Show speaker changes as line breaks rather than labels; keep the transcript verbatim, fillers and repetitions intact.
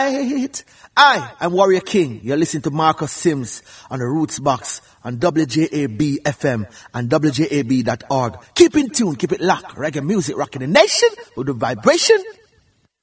right. I am Warrior King. You're listening to Marcus Sims on the Roots Box on W J A B F M and W J A B dot org. Keep in tune, keep it locked. Reggae music rocking the nation with the vibration